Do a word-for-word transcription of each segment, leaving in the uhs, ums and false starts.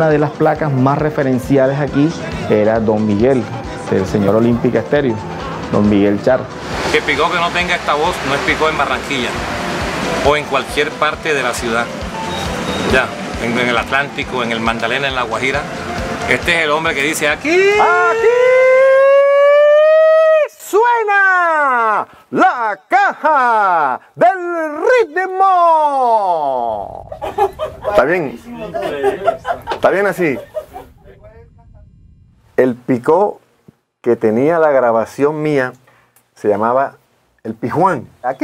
una de las placas más referenciales aquí era Don Miguel, del señor Olímpica Estéreo, Don Miguel Char. Que Picó que no tenga esta voz no es Picó en Barranquilla o en cualquier parte de la ciudad. Ya, en, en el Atlántico, en el Magdalena, en la Guajira. Este es el hombre que dice aquí. ¡Aquí suena la caja del ritmo! ¿Está bien? ¿Está bien así? El Picó que tenía la grabación mía se llamaba el Pijuán. Aquí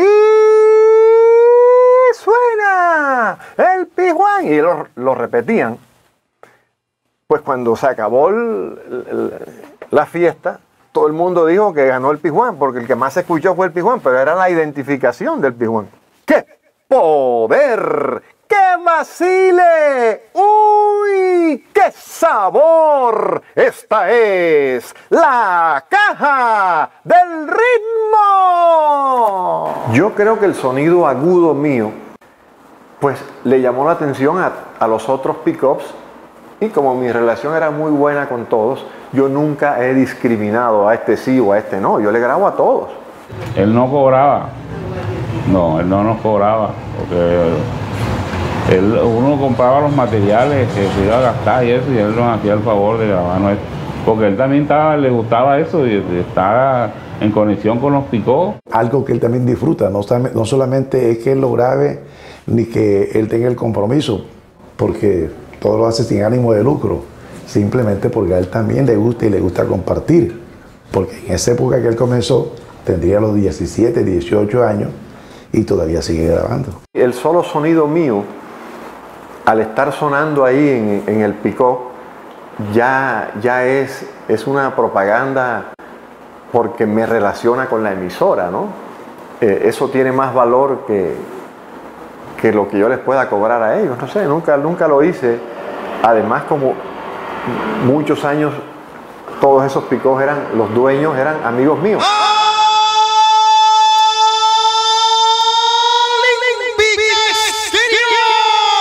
suena el Pijuán. Y lo, lo repetían. Pues cuando se acabó el, el, la fiesta, todo el mundo dijo que ganó el Pijuán, porque el que más se escuchó fue el Pijuán, pero era la identificación del Pijuán. ¡Qué poder! ¡Qué vacile! ¡Uy! ¡Qué sabor! Esta es la caja del ritmo. Yo creo que el sonido agudo mío, pues le llamó la atención a, a los otros pickups. Y como mi relación era muy buena con todos, yo nunca he discriminado a este sí o a este no. Yo le grabo a todos. Él no cobraba. No, él no nos cobraba. Porque él, uno compraba los materiales que se iba a gastar y eso, y él nos hacía el favor de grabarnos eso. Porque él también estaba, le gustaba eso y estaba en conexión con los Picó. Algo que él también disfruta. No, no solamente es que él lo grabe, ni que él tenga el compromiso, porque todo lo hace sin ánimo de lucro, simplemente porque a él también le gusta y le gusta compartir. Porque en esa época que él comenzó, tendría los diecisiete, dieciocho años y todavía sigue grabando. El solo sonido mío, al estar sonando ahí en, en el Picó, ya, ya es, es una propaganda porque me relaciona con la emisora, ¿no? Eh, eso tiene más valor que... que lo que yo les pueda cobrar a ellos, no sé, nunca, nunca lo hice. Además, como muchos años, todos esos Picós eran, los dueños eran amigos míos.